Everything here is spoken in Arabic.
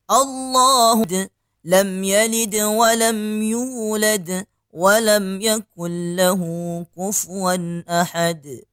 الله لم يلد ولم يولد ولم يكن له كفوا أحد.